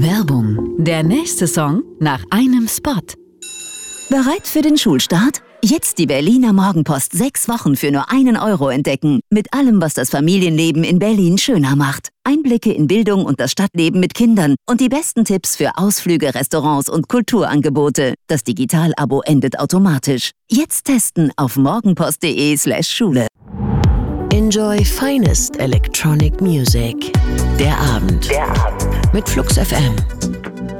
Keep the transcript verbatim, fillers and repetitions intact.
Werbung. Der nächste Song nach einem Spot. Bereit für den Schulstart? Jetzt die Berliner Morgenpost sechs Wochen für nur einen Euro entdecken. Mit allem, was das Familienleben in Berlin schöner macht. Einblicke in Bildung und das Stadtleben mit Kindern und die besten Tipps für Ausflüge, Restaurants und Kulturangebote. Das Digital-Abo endet automatisch. Jetzt testen auf morgenpost.de slash Schule. Enjoy finest electronic music. Der Abend. Der Abend. Mit Flux F M.